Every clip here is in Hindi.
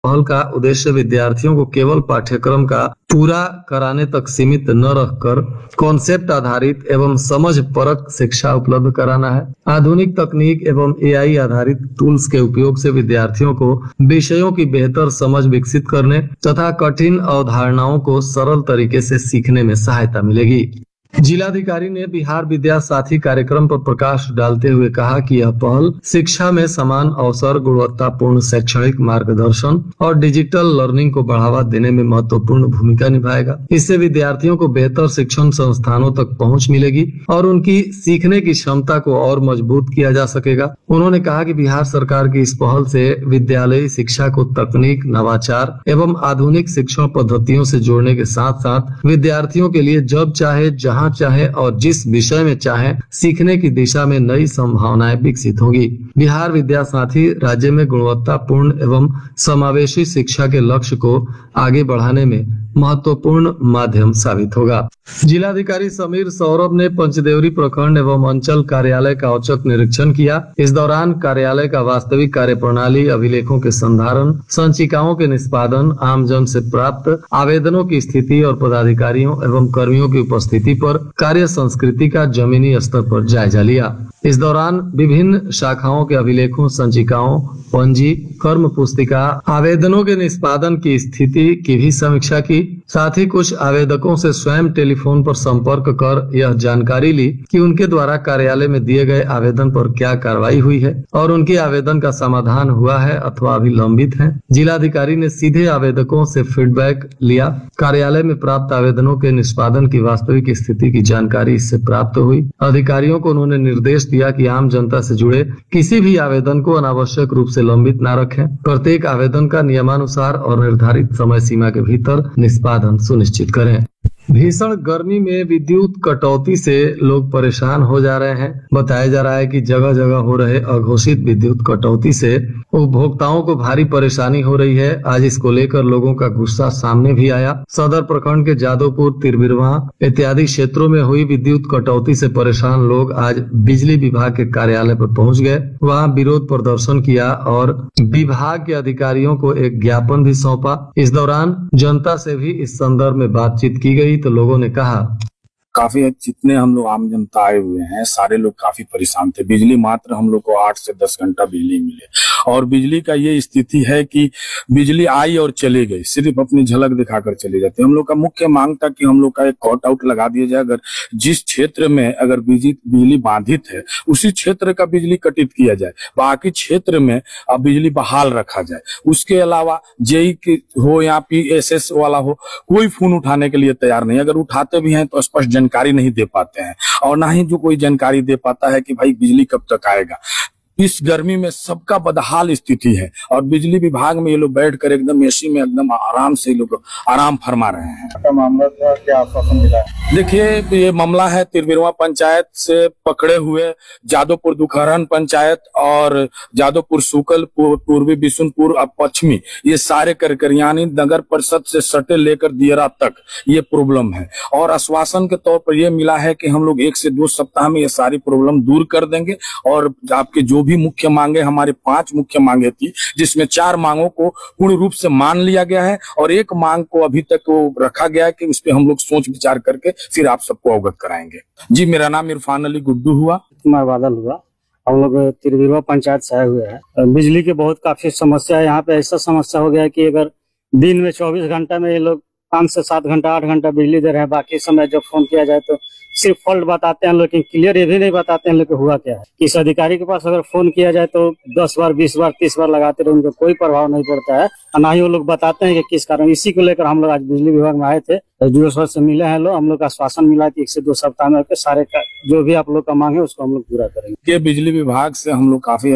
पहल का उद्देश्य विद्यार्थियों को केवल पाठ्यक्रम का पूरा कराने तक सीमित न रखकर कॉन्सेप्ट आधारित एवं समझ परक शिक्षा उपलब्ध कराना है। आधुनिक तकनीक एवं एआई आधारित टूल्स के उपयोग से विद्यार्थियों को विषयों की बेहतर समझ विकसित करने तथा कठिन अवधारणाओं को सरल तरीके से सीखने में सहायता मिलेगी। जिलाधिकारी ने बिहार विद्या साथी कार्यक्रम पर प्रकाश डालते हुए कहा कि यह पहल शिक्षा में समान अवसर, गुणवत्तापूर्ण शैक्षणिक मार्गदर्शन और डिजिटल लर्निंग को बढ़ावा देने में महत्वपूर्ण भूमिका निभाएगा। इससे विद्यार्थियों को बेहतर शिक्षण संस्थानों तक पहुंच मिलेगी और उनकी सीखने की क्षमता को और मजबूत किया जा सकेगा। उन्होंने कहा कि बिहार सरकार की इस पहल से विद्यालयी शिक्षा को तकनीक, नवाचार एवं आधुनिक शिक्षण पद्धतियों से जोड़ने के साथ साथ विद्यार्थियों के लिए जब चाहे, जहां चाहे और जिस विषय में चाहे सीखने की दिशा में नई संभावनाएं विकसित होगी। बिहार विद्या साथी राज्य में गुणवत्तापूर्ण एवं समावेशी शिक्षा के लक्ष्य को आगे बढ़ाने में महत्वपूर्ण माध्यम साबित होगा। जिलाधिकारी समीर सौरभ ने पंचदेवरी प्रखंड एवं अंचल कार्यालय का औचक निरीक्षण किया। इस दौरान कार्यालय का वास्तविक कार्यप्रणाली, अभिलेखों के संधारण, संचिकाओं के निष्पादन, आमजन से प्राप्त आवेदनों की स्थिति और पदाधिकारियों एवं कर्मियों की उपस्थिति पर कार्य संस्कृति का जमीनी स्तर पर जायजा लिया। इस दौरान विभिन्न शाखाओं के अभिलेखों, संचिकाओं, पंजी, कर्म पुस्तिका, आवेदनों के निष्पादन की स्थिति की भी समीक्षा की। साथ ही कुछ आवेदकों से स्वयं टेलीफोन पर संपर्क कर यह जानकारी ली कि उनके द्वारा कार्यालय में दिए गए आवेदन पर क्या कार्रवाई हुई है और उनके आवेदन का समाधान हुआ है अथवा अभी लंबित है। जिलाधिकारी ने सीधे आवेदकों से फीडबैक लिया। कार्यालय में प्राप्त आवेदनों के निष्पादन की वास्तविक स्थिति की जानकारी इससे प्राप्त हुई। अधिकारियों को उन्होंने निर्देश दिया कि आम जनता से जुड़े किसी भी आवेदन को अनावश्यक रूप से लंबित न रखें। प्रत्येक आवेदन का नियमानुसार और निर्धारित समय सीमा के भीतर निष्पादन सुनिश्चित करें। भीषण गर्मी में विद्युत कटौती से लोग परेशान हो जा रहे हैं। बताया जा रहा है कि जगह जगह हो रहे अघोषित विद्युत कटौती से उपभोक्ताओं को भारी परेशानी हो रही है। आज इसको लेकर लोगों का गुस्सा सामने भी आया। सदर प्रखंड के जादवपुर, तिरबिरवा इत्यादि क्षेत्रों में हुई विद्युत कटौती से परेशान लोग आज बिजली विभाग के कार्यालय पर पहुंच गए। वहां विरोध प्रदर्शन किया और विभाग के अधिकारियों को एक ज्ञापन भी सौंपा। इस दौरान जनता से भी इस संदर्भ में बातचीत की गई तो लोगों ने कहा, काफी जितने हम लोग आम जनता आए हुए हैं सारे लोग काफी परेशान थे। बिजली मात्र हम लोग को 8 से 10 घंटा बिजली मिले और बिजली का ये स्थिति है कि बिजली आई और चली गई, सिर्फ अपनी झलक दिखाकर चली जाती है। हम लोग का मुख्य मांग था कि हम लोग का एक कट आउट लगा दिया जाए। अगर जिस क्षेत्र में अगर बिजली बाधित है उसी क्षेत्र का बिजली कटित किया जाए, बाकी क्षेत्र में अब बिजली बहाल रखा जाए। उसके अलावा जेई हो या PSS वाला हो, कोई फोन उठाने के लिए तैयार नहीं। अगर उठाते भी हैं तो स्पष्ट जानकारी नहीं दे पाते हैं और ना ही जो कोई जानकारी दे पाता है कि भाई बिजली कब तक आएगा। इस गर्मी में सबका बदहाल स्थिति है और बिजली विभाग में ये लोग बैठकर एकदम एसी में एकदम आराम से लोग आराम फरमा रहे हैं। क्या मामला था, क्या आश्वासन मिला? देखिए, ये मामला है तिरबिरवा पंचायत से पकड़े हुए जादवपुर दुखहरन पंचायत और जादवपुर सुकल, पूर्वी बिशुनपुर और पश्चिमी, ये सारे करकरियानी नगर परिषद से सटे लेकर दियरा तक ये प्रॉब्लम है। और आश्वासन के तौर पर यह मिला है कि हम लोग 1 से 2 सप्ताह में ये सारी प्रॉब्लम दूर कर देंगे और आपके जो भी मुख्य मांगे, हमारी 5 मुख्य मांगे थी जिसमें 4 मांगों को पूर्ण रूप से मान लिया गया है और एक मांग को अभी तक वो रखा गया है कि उस पर हम लोग सोच विचार करके फिर आप सबको अवगत कराएंगे। जी, मेरा नाम इरफान अली गुड्डू हुआ, कुमार बादल हुआ। हम लोग तिरबिरवा पंचायत से आए हुए हैं। बिजली की बहुत काफी समस्या है यहाँ पे। ऐसा समस्या हो गया है कि अगर दिन में 24 घंटा में ये लोग 5 से 7 घंटा 8 घंटा बिजली दे रहे हैं, बाकी समय जब फोन किया जाए तो सिर्फ फॉल्ट बताते हैं, लेकिन क्लियर ये भी नहीं बताते हैं लेकिन हुआ क्या है। किस अधिकारी के पास अगर फोन किया जाए तो 10 बार 20 बार 30 बार लगाते रहे, उनको कोई प्रभाव नहीं पड़ता है। ना ही वो लोग बताते हैं कि किस कारण। इसी को लेकर हम लोग आज बिजली विभाग में आए थे। DO से मिले हैं लोग। हम लोग का आश्वासन मिला कि 1 से 2 सप्ताह में सारे जो भी आप लोग का मांग है उसको हम लोग पूरा करेंगे। बिजली विभाग से हम लोग काफी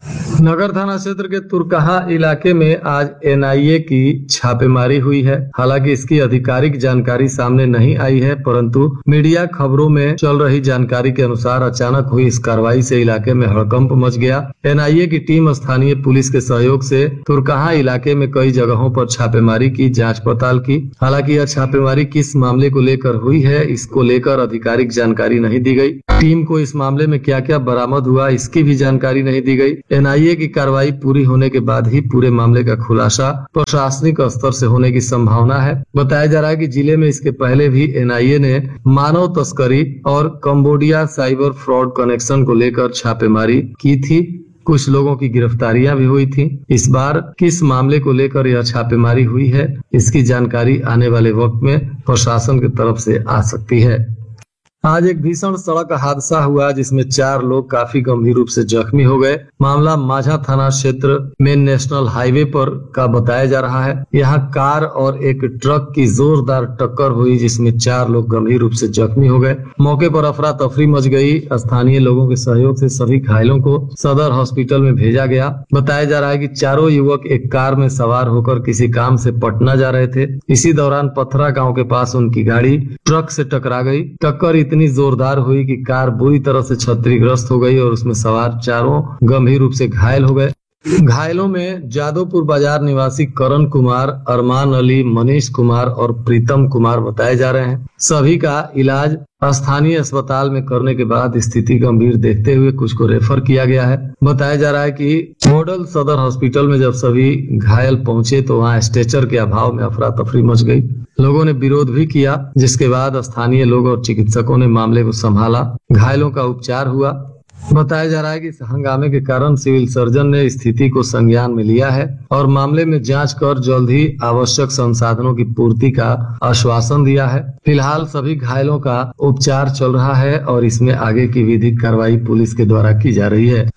नगर थाना क्षेत्र के तुरकहा इलाके में आज NIA की छापेमारी हुई है। हालांकि इसकी आधिकारिक जानकारी सामने नहीं आई है, परंतु मीडिया खबरों में चल रही जानकारी के अनुसार अचानक हुई इस कार्रवाई से इलाके में हड़कंप मच गया। NIA की टीम स्थानीय पुलिस के सहयोग से तुरकहा इलाके में कई जगहों पर छापेमारी की, जांच पड़ताल की। हालांकि यह छापेमारी किस मामले को लेकर हुई है, इसको लेकर आधिकारिक जानकारी नहीं दी गई। टीम को इस मामले में क्या क्या बरामद हुआ, इसकी भी जानकारी नहीं दी गई। एनआईए की कार्रवाई पूरी होने के बाद ही पूरे मामले का खुलासा प्रशासनिक स्तर से होने की संभावना है। बताया जा रहा है कि जिले में इसके पहले भी एनआईए ने मानव तस्करी और कंबोडिया साइबर फ्रॉड कनेक्शन को लेकर छापेमारी की थी। कुछ लोगों की गिरफ्तारियां भी हुई थी। इस बार किस मामले को लेकर यह छापेमारी हुई है, इसकी जानकारी आने वाले वक्त में प्रशासन की तरफ से आ सकती है। आज एक भीषण सड़क हादसा हुआ जिसमें 4 लोग काफी गंभीर रूप से जख्मी हो गए। मामला माझा थाना क्षेत्र में नेशनल हाईवे पर का बताया जा रहा है। यहाँ कार और एक ट्रक की जोरदार टक्कर हुई जिसमें 4 लोग गंभीर रूप से जख्मी हो गए। मौके पर अफरा तफरी मच गई। स्थानीय लोगों के सहयोग से सभी घायलों को सदर हॉस्पिटल में भेजा गया। बताया जा रहा है कि चारों युवक एक कार में सवार होकर किसी काम से पटना जा रहे थे। इसी दौरान पथरा गाँव के पास उनकी गाड़ी ट्रक से टकरा गई। टक्कर इतनी जोरदार हुई कि कार बुरी तरह से क्षतिग्रस्त हो गई और उसमें सवार चारों गंभीर रूप से घायल हो गए। घायलों में जादवपुर बाजार निवासी करण कुमार, अरमान अली, मनीष कुमार और प्रीतम कुमार बताए जा रहे हैं। सभी का इलाज स्थानीय अस्पताल में करने के बाद स्थिति गंभीर देखते हुए कुछ को रेफर किया गया है। बताया जा रहा है कि मॉडल सदर हॉस्पिटल में जब सभी घायल पहुंचे तो वहां स्ट्रेचर के अभाव में अफरा तफरी मच गई। लोगों ने विरोध भी किया, जिसके बाद स्थानीय लोग और चिकित्सकों ने मामले को संभाला। घायलों का उपचार हुआ। बताया जा रहा है कि इस हंगामे के कारण सिविल सर्जन ने स्थिति को संज्ञान में लिया है और मामले में जांच कर जल्द ही आवश्यक संसाधनों की पूर्ति का आश्वासन दिया है। फिलहाल सभी घायलों का उपचार चल रहा है और इसमें आगे की विधिक कार्रवाई पुलिस के द्वारा की जा रही है।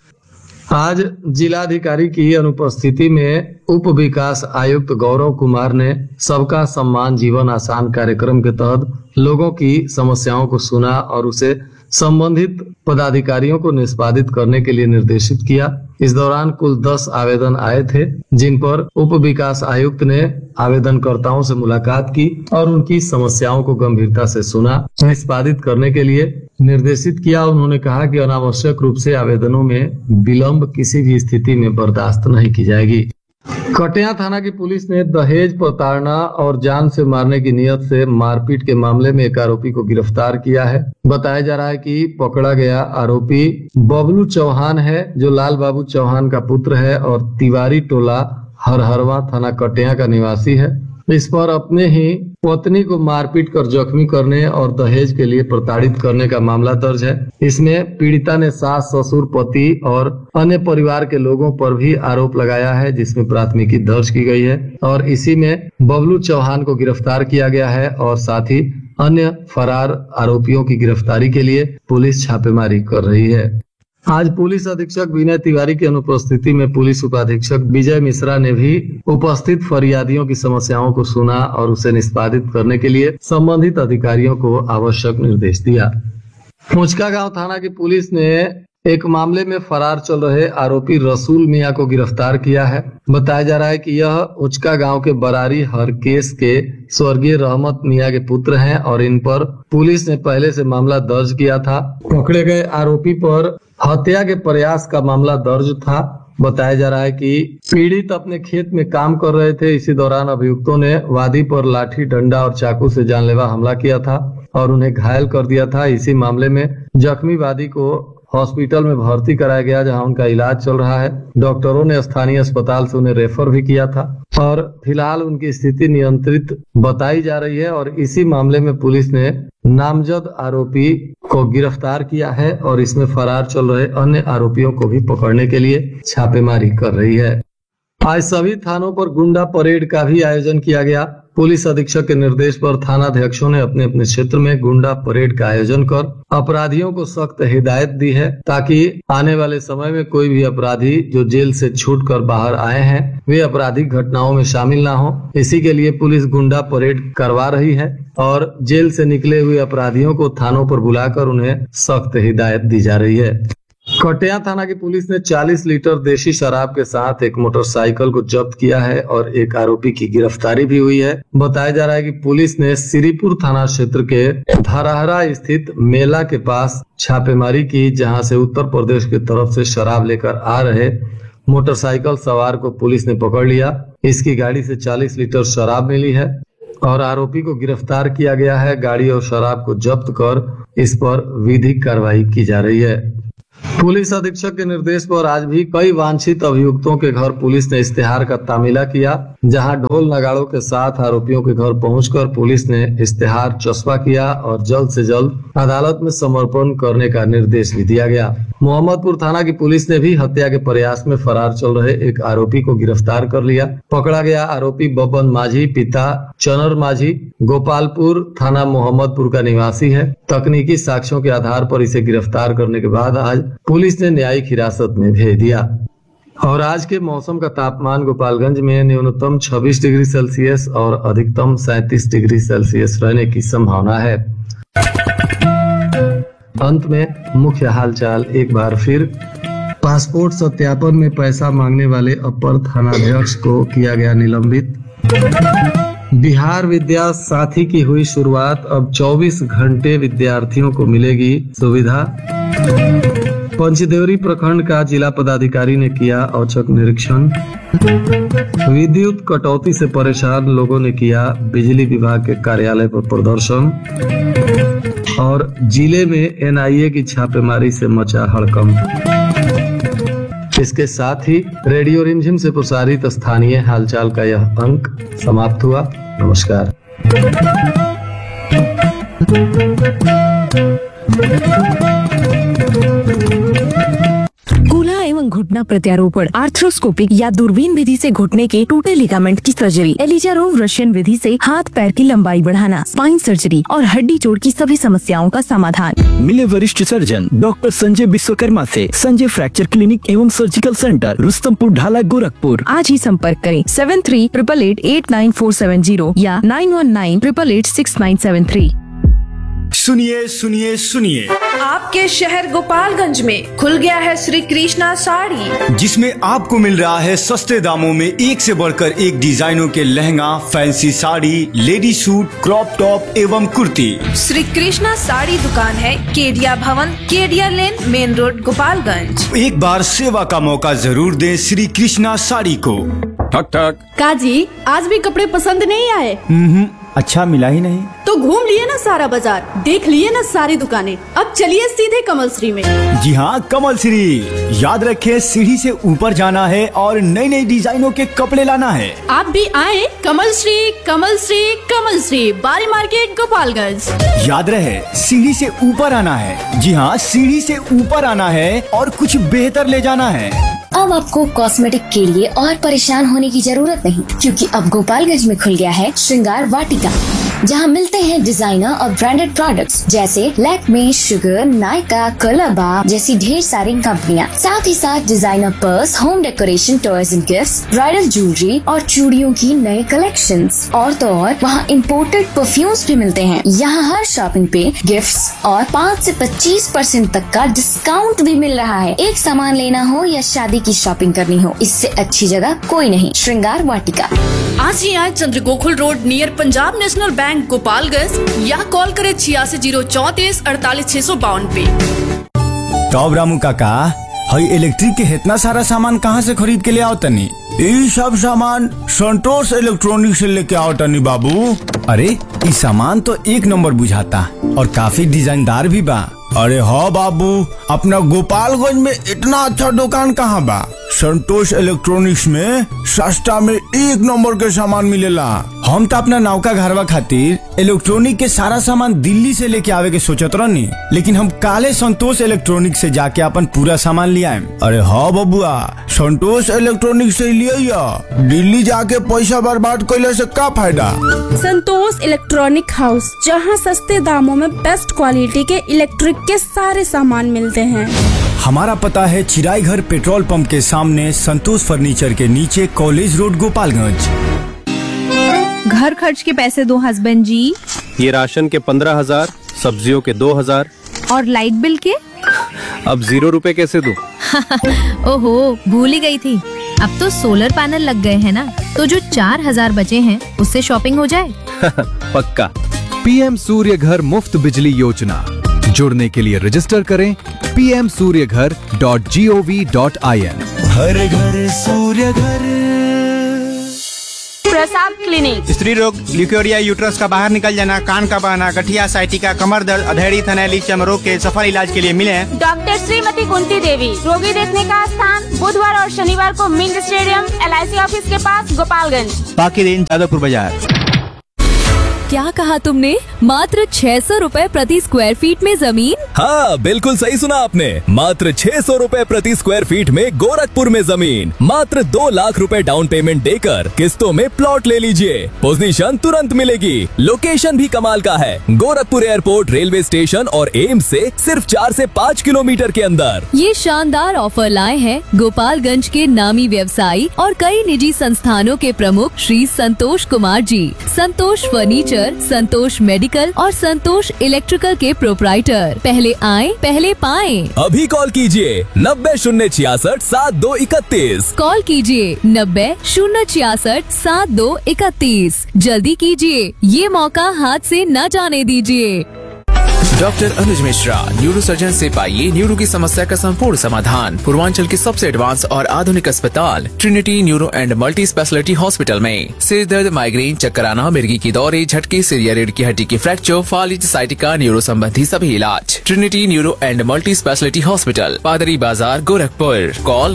आज जिलाधिकारी की अनुपस्थिति में उप विकास आयुक्त गौरव कुमार ने सबका सम्मान जीवन आसान कार्यक्रम के तहत लोगों की समस्याओं को सुना और उसे संबंधित पदाधिकारियों को निष्पादित करने के लिए निर्देशित किया। इस दौरान कुल 10 आवेदन आए थे, जिन पर उप विकास आयुक्त ने आवेदनकर्ताओं से मुलाकात की और उनकी समस्याओं को गंभीरता से सुना, निष्पादित करने के लिए निर्देशित किया। उन्होंने कहा कि अनावश्यक रूप से आवेदनों में विलंब किसी भी स्थिति में बर्दाश्त नहीं की जाएगी। कटिया थाना की पुलिस ने दहेज प्रताड़ना और जान से मारने की नियत से मारपीट के मामले में एक आरोपी को गिरफ्तार किया है। बताया जा रहा है कि पकड़ा गया आरोपी बबलू चौहान है, जो लाल बाबू चौहान का पुत्र है और तिवारी टोला हरहरवा थाना कटिया का निवासी है। इस पर अपने ही पत्नी को मारपीट कर जख्मी करने और दहेज के लिए प्रताड़ित करने का मामला दर्ज है। इसमें पीड़िता ने सास, ससुर, पति और अन्य परिवार के लोगों पर भी आरोप लगाया है, जिसमें प्राथमिकी दर्ज की गई है और इसी में बबलू चौहान को गिरफ्तार किया गया है और साथ ही अन्य फरार आरोपियों की गिरफ्तारी के लिए पुलिस छापेमारी कर रही है। आज पुलिस अधीक्षक विनय तिवारी की अनुपस्थिति में पुलिस उपाधीक्षक विजय मिश्रा ने भी उपस्थित फरियादियों की समस्याओं को सुना और उसे निष्पादित करने के लिए संबंधित अधिकारियों को आवश्यक निर्देश दिया। मुचका गांव थाना की पुलिस ने एक मामले में फरार चल रहे आरोपी रसूल मियां को गिरफ्तार किया है। बताया जा रहा है कि यह उचका गांव के बरारी हरकेश के स्वर्गीय रहमत मियां के पुत्र हैं और इन पर पुलिस ने पहले से मामला दर्ज किया था। पकड़े गए आरोपी पर हत्या के प्रयास का मामला दर्ज था। बताया जा रहा है कि पीड़ित अपने खेत में काम कर रहे थे। इसी दौरान अभियुक्तों ने वादी पर लाठी, डंडा और चाकू से जानलेवा हमला किया था और उन्हें घायल कर दिया था। इसी मामले में जख्मी वादी को हॉस्पिटल में भर्ती कराया गया, जहां उनका इलाज चल रहा है। डॉक्टरों ने स्थानीय अस्पताल से उन्हें रेफर भी किया था और फिलहाल उनकी स्थिति नियंत्रित बताई जा रही है और इसी मामले में पुलिस ने नामजद आरोपी को गिरफ्तार किया है और इसमें फरार चल रहे अन्य आरोपियों को भी पकड़ने के लिए छापेमारी कर रही है। आज सभी थानों पर गुंडा परेड का भी आयोजन किया गया। पुलिस अधीक्षक के निर्देश पर थानाध्यक्षों ने अपने अपने क्षेत्र में गुंडा परेड का आयोजन कर अपराधियों को सख्त हिदायत दी है, ताकि आने वाले समय में कोई भी अपराधी जो जेल से छूटकर बाहर आए हैं वे आपराधिक घटनाओं में शामिल ना हो। इसी के लिए पुलिस गुंडा परेड करवा रही है और जेल से निकले हुए अपराधियों को थानों पर बुलाकर उन्हें सख्त हिदायत दी जा रही है। कटिया थाना की पुलिस ने 40 लीटर देशी शराब के साथ एक मोटरसाइकिल को जब्त किया है और एक आरोपी की गिरफ्तारी भी हुई है। बताया जा रहा है कि पुलिस ने श्रीपुर थाना क्षेत्र के धराहरा स्थित मेला के पास छापेमारी की, जहां से उत्तर प्रदेश की तरफ से शराब लेकर आ रहे मोटरसाइकिल सवार को पुलिस ने पकड़ लिया। इसकी गाड़ी से 40 लीटर शराब मिली है और आरोपी को गिरफ्तार किया गया है। गाड़ी और शराब को जब्त कर इस पर विधिक कार्रवाई की जा रही है। पुलिस अधीक्षक के निर्देश पर आज भी कई वांछित अभियुक्तों के घर पुलिस ने इश्तेहार का तामीला किया, जहां ढोल नगाड़ों के साथ आरोपियों के घर पहुंचकर पुलिस ने इश्तेहार चस्पा किया और जल्द से जल्द अदालत में समर्पण करने का निर्देश भी दिया गया। मोहम्मदपुर थाना की पुलिस ने भी हत्या के प्रयास में फरार चल रहे एक आरोपी को गिरफ्तार कर लिया। पकड़ा गया आरोपी बबन माझी पिता चनर माझी गोपालपुर थाना मोहम्मदपुर का निवासी है। तकनीकी साक्ष्यों के आधार पर इसे गिरफ्तार करने के बाद आज पुलिस ने न्यायिक हिरासत में भेज दिया। और आज के मौसम का तापमान गोपालगंज में न्यूनतम 26 डिग्री सेल्सियस और अधिकतम 37 डिग्री सेल्सियस रहने की संभावना है। अंत में मुख्य हालचाल एक बार फिर। पासपोर्ट सत्यापन में पैसा मांगने वाले अपर थानाध्यक्ष को किया गया निलंबित। बिहार विद्या साथी की हुई शुरुआत, अब 24 घंटे विद्यार्थियों को मिलेगी सुविधा। पंचदेवरी प्रखंड का जिला पदाधिकारी ने किया औचक निरीक्षण। विद्युत कटौती से परेशान लोगों ने किया बिजली विभाग के कार्यालय पर प्रदर्शन। और जिले में एनआईए की छापेमारी से मचा हड़कंप। इसके साथ ही रेडियो रिमझिम से प्रसारित स्थानीय हालचाल का यह अंक समाप्त हुआ। नमस्कार। कूल्हा एवं घुटना प्रत्यारोपण, आर्थ्रोस्कोपिक या दूरबीन विधि से घुटने के टूटे लिगामेंट की सर्जरी, एलिजारोव रशियन विधि से हाथ पैर की लंबाई बढ़ाना, स्पाइन सर्जरी और हड्डी जोड़ की सभी समस्याओं का समाधान। मिले वरिष्ठ सर्जन डॉक्टर संजय विश्वकर्मा से संजय फ्रैक्चर क्लिनिक एवं सर्जिकल सेंटर, रुस्तमपुर ढाला, गोरखपुर। आज ही संपर्क करें 7388889470 या 9198886973। सुनिए सुनिए सुनिए, आपके शहर गोपालगंज में खुल गया है श्री कृष्णा साड़ी, जिसमें आपको मिल रहा है सस्ते दामों में एक से बढ़कर एक डिजाइनों के lehenga, fancy sari, lady suit, crop top एवं कुर्ती। श्री कृष्णा साड़ी दुकान है केडिया भवन, केडिया लेन, मेन रोड, गोपालगंज। एक बार सेवा का मौका जरूर दें श्री कृष्णा साड़ी को। ठक ठक। काजी, आज भी कपड़े पसंद नहीं आए? अच्छा मिला ही नहीं तो घूम लिए ना सारा बाजार, देख लिए ना सारी दुकानें, अब चलिए सीधे कमल श्री में। जी हाँ, कमल श्री। याद रखें, सीढ़ी से ऊपर जाना है और नई नई डिजाइनों के कपड़े लाना है। आप भी आए कमल श्री, कमल श्री, कमल श्री, बारी मार्केट, गोपालगंज। याद रहे, सीढ़ी से ऊपर आना है। जी हाँ, सीढ़ी से ऊपर आना है और कुछ बेहतर ले जाना है। अब आपको कॉस्मेटिक के लिए और परेशान होने की जरूरत नहीं, क्योंकि अब गोपालगंज में खुल गया है श्रृंगार वाटिका, जहां मिलते हैं डिजाइनर और ब्रांडेड प्रोडक्ट्स जैसे लैक्मे, शुगर, नायका, कोलाबा जैसी ढेर सारी कंपनियां। साथ ही साथ designer purse, home decoration, toys and gifts, bridal jewellery और चूड़ियों की नए कलेक्शंस। और तो और वहाँ इम्पोर्टेड परफ्यूम्स भी मिलते हैं। यहाँ हर शॉपिंग पे गिफ्ट्स और 5 से 25% तक का डिस्काउंट भी मिल रहा है। एक सामान लेना हो या शादी की शॉपिंग करनी हो, इससे अच्छी जगह कोई नहीं। श्रृंगार वाटिका। आज ही आए चंद्रगोकुल road near Punjab national bank, Gopalganj, या कॉल करे 860434 48652 पे। टॉप रामू काका, हई इलेक्ट्रिक के इतना सारा सामान कहाँ से खरीद के ले आओ तनी? ये सब सामान संतोष इलेक्ट्रॉनिक से लेके आओ तनी बाबू। अरे ये सामान तो एक नंबर बुझाता और काफी डिजाइनदार भी बा। अरे हाँ बाबू, अपना गोपालगंज में इतना अच्छा दुकान कहाँ बा? संतोष इलेक्ट्रॉनिक्स में सस्ता में एक नंबर के सामान मिलेला। हम तो अपना नौका घरवा खातिर इलेक्ट्रॉनिक के सारा सामान दिल्ली से लेके आवे के सोचत रहनी, लेकिन हम काले संतोष इलेक्ट्रॉनिक से जाके अपन पूरा सामान ले आए। अरे हाँ बबुआ, संतोष इलेक्ट्रॉनिक से लिया, दिल्ली जाके पैसा बर्बाद कैले से का फायदा। संतोष इलेक्ट्रॉनिक हाउस, जहां सस्ते दामों में बेस्ट क्वालिटी के इलेक्ट्रिक के सारे सामान मिलते हैं। हमारा पता है चिराई घर पेट्रोल पंप के सामने, संतोष फर्नीचर के नीचे, कॉलेज रोड, गोपालगंज। घर खर्च के पैसे दो हस्बैंड जी। ये राशन के 15,000, सब्जियों के 2,000 और लाइट बिल के? अब 0 रुपए कैसे दूं? ओहो, भूल ही गई थी। अब तो सोलर पैनल लग गए हैं ना, तो जो 4,000 बचे हैं उससे शॉपिंग हो जाए। पक्का। पीएम सूर्य घर मुफ्त बिजली योजना, जुड़ने के लिए रजिस्टर करें pmsuryaghar.gov.in। हर घर सूर्य घर। प्रसाद क्लिनिक। स्त्री रोग, ल्यूकेरिया, यूट्रस का बाहर निकल जाना, कान का बहना, गठिया, साइटिका, कमर दर्द, अधेड़ी, थनैली, चर्म रोग के सफल इलाज के लिए मिले डॉक्टर श्रीमती कुंती देवी। रोगी देखने का स्थान बुधवार और शनिवार को मिंट स्टेडियम LIC ऑफिस के पास गोपालगंज। बाकी दिन जादवपुर बाजार। क्या कहा तुमने? मात्र 600 रुपए प्रति स्क्वायर फीट में जमीन? हाँ, बिल्कुल सही सुना आपने। मात्र 600 रुपए प्रति स्क्वायर फीट में गोरखपुर में जमीन। मात्र 2 लाख रुपए डाउन पेमेंट देकर किस्तों में प्लॉट ले लीजिए। पोजीशन तुरंत मिलेगी। लोकेशन भी कमाल का है। गोरखपुर एयरपोर्ट, रेलवे स्टेशन और एम्स से सिर्फ 4 से 5 किलोमीटर के अंदर। ये शानदार ऑफर लाए हैं गोपालगंज के नामी व्यवसायी और कई निजी संस्थानों के प्रमुख श्री संतोष कुमार जी। संतोष फर्नीचर, संतोष मेडिकल और संतोष इलेक्ट्रिकल के प्रोप्राइटर। पहले आएं, पहले पाएं। अभी कॉल कीजिए 90 066 7231। कॉल कीजिए 90 066 7231। जल्दी कीजिए, ये मौका हाथ से न जाने दीजिए। डॉक्टर अनुज मिश्रा, न्यूरो सर्जन से पाइए न्यूरो की समस्या का संपूर्ण समाधान। पूर्वांचल के सबसे एडवांस और आधुनिक अस्पताल Trinity neuro and multi speciality hospital में सिर दर्द, माइग्रेन, चक्कर आना, मिर्गी की दौरे, झटके, सिर या रीढ़ की हड्डी की फ्रैक्चर, फालिज, साइटिका, न्यूरो संबंधी सभी इलाज। Trinity neuro and multi speciality hospital, पादरी बाजार, गोरखपुर। कॉल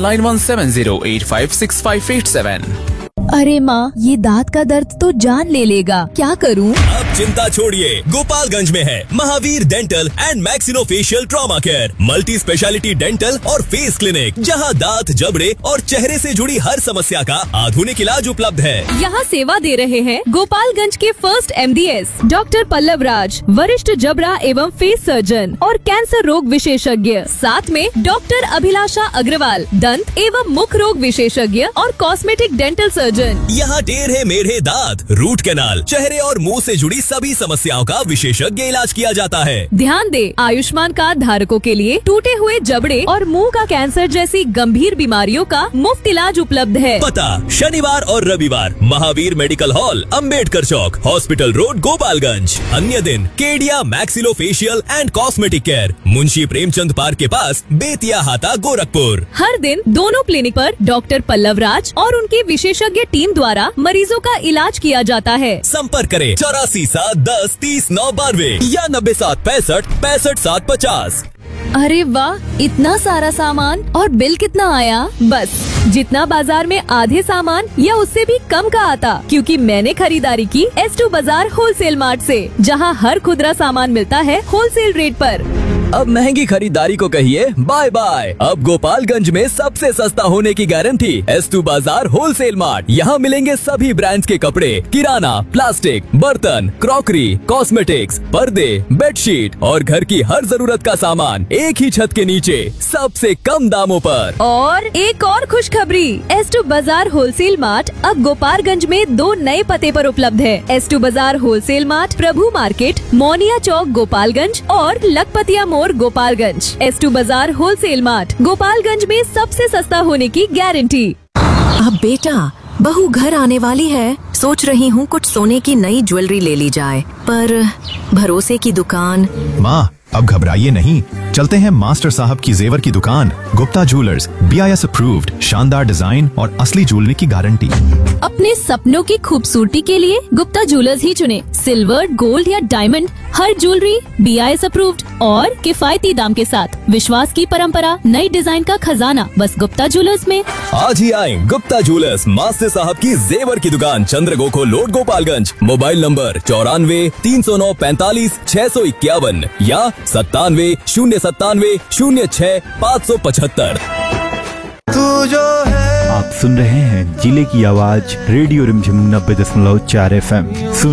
9170856587। अरे माँ, ये दांत का दर्द तो जान ले लेगा, क्या करूँ? अब चिंता छोड़िए, गोपालगंज में है Mahavir dental and maxillofacial trauma care, multi speciality dental और फेस क्लिनिक, जहां दांत, जबड़े और चेहरे से जुड़ी हर समस्या का आधुनिक इलाज उपलब्ध है। यहाँ सेवा दे रहे हैं गोपालगंज के फर्स्ट MDS डॉक्टर पल्लव राज, वरिष्ठ जबड़ा एवं फेस सर्जन और कैंसर रोग विशेषज्ञ। साथ में डॉक्टर अभिलाषा अग्रवाल, दंत एवं मुख रोग विशेषज्ञ और कॉस्मेटिक डेंटल सर्जन। यहाँ टेढ़े मेढ़े दांत, रूट कैनाल, चेहरे और मुंह से जुड़ी सभी समस्याओं का विशेषज्ञ इलाज किया जाता है। ध्यान दे, आयुष्मान कार्ड धारकों के लिए टूटे हुए जबड़े और मुंह का कैंसर जैसी गंभीर बीमारियों का मुफ्त इलाज उपलब्ध है। पता शनिवार और रविवार महावीर मेडिकल हॉल, अंबेडकर चौक, हॉस्पिटल रोड, गोपालगंज। अन्य दिन Kedia maxillofacial and cosmetic care, Munshi Premchand park के पास, बेतिया हाता, गोरखपुर। हर दिन दोनों क्लिनिक पर डॉक्टर पल्लव राज और उनके विशेषज्ञ टीम द्वारा मरीजों का इलाज किया जाता है। संपर्क करें 84 7 10 30 9 92 या 90 7 65 65 7 50। अरे वाह, इतना सारा सामान और बिल कितना आया? बस जितना बाजार में आधे सामान या उससे भी कम का आता, क्योंकि मैंने खरीदारी की S2 बाजार होलसेल मार्ट से, जहां हर खुदरा सामान मिलता है होलसेल रेट पर। अब महंगी खरीदारी को कहिए बाय बाय। अब गोपालगंज में सबसे सस्ता होने की गारंटी S2 बाजार होलसेल मार्ट। यहाँ मिलेंगे सभी ब्रांड्स के कपड़े, किराना, प्लास्टिक, बर्तन, क्रॉकरी, कॉस्मेटिक्स, पर्दे, बेडशीट और घर की हर जरूरत का सामान एक ही छत के नीचे सबसे कम दामों पर। और एक और खुशखबरी, S2 बाजार होलसेल मार्ट अब गोपालगंज में 2 नए पते पर उपलब्ध है। S2 बाजार होलसेल मार्ट, प्रभु मार्केट, मोनिया चौक, गोपालगंज और लखपतिया मोड़, गोपालगंज। S2 बाजार होलसेल मार्ट, गोपालगंज में सबसे सस्ता होने की गारंटी। अब बेटा, बहू घर आने वाली है, सोच रही हूँ कुछ सोने की नई ज्वेलरी ले ली जाए, पर भरोसे की दुकान। माँ, अब घबराइए नहीं, चलते हैं मास्टर साहब की जेवर की दुकान, गुप्ता ज्वेलर्स, BIS अप्रूव्ड, शानदार डिजाइन और असली ज्वेलरी की गारंटी। अपने सपनों की खूबसूरती के लिए गुप्ता ज्वेलर्स ही चुने। सिल्वर, गोल्ड या डायमंड, हर ज्वेलरी BIS अप्रूव्ड और किफायती दाम के साथ। विश्वास की परंपरा, नई डिजाइन का खजाना, बस गुप्ता ज्वेलर्स में। आज ही आए गुप्ता ज्वेलर्स, मास्टर साहब की जेवर की दुकान, चंद्रगोखो रोड, गोपालगंज। मोबाइल नंबर 94 309 45 651 या 97 097 06 575। तू जो है। आप सुन रहे हैं जिले की आवाज रेडियो रिमझिम 90.4 FM।